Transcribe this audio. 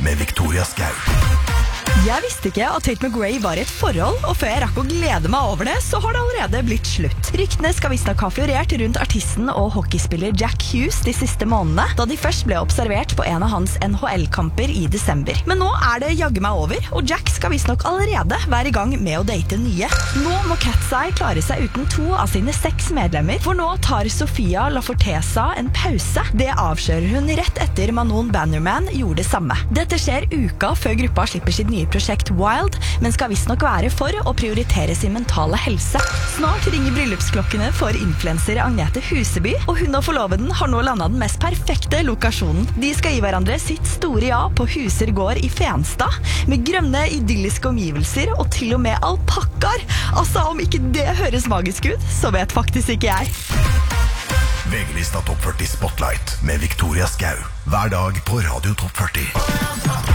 med Victoria Skau. Jeg visste ikke at Tate McRae var i et forhold, og før jeg rakk å glede meg over det, så har det allerede blitt slutt. Ryktene skal visstnok ha florert rundt artisten og hockeyspiller Jack Hughes de siste månedene, da de først ble observert på en av hans NHL-kamper i desember. Men nå er det jagge meg over, og Jack skal visstnok allerede være i gang med å date nye. Nå må Cat's-Eye klare seg uten 2 av sine 6 medlemmer, for nå tar Sofia Lafortesa en pause. Det avslører hun rett etter Manon Bannerman gjorde det samme. Dette skjer uka før gruppa slipper sitt nye prosjekt Wild, men skal visstnok være for å prioritere sin mentale helse. Snart ringer bryllupsklokkene for influencer Agnete Huseby, og hun og forloveden har nå landet den mest perfekte lokasjonen. De skal gi hverandre sitt store ja på Huser gård i Fenstad, med grønne, idylliske omgivelser og til og med alpakkar. Altså, om ikke det høres magisk ut, så vet faktisk ikke jeg. VG-lista Topp 40 Spotlight med Victoria Skau. Hver dag på Radio Topp 40.